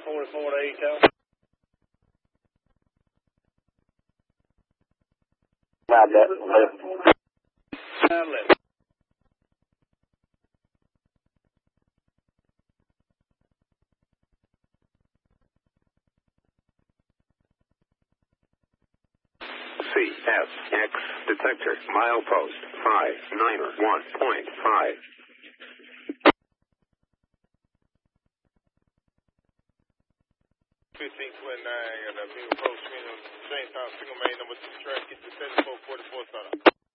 44 to ATEL. Not that left. Left. CFX detector milepost 591.5. Twin 9, got that being approach, same time, single main number 2 track, get to 7444 start up.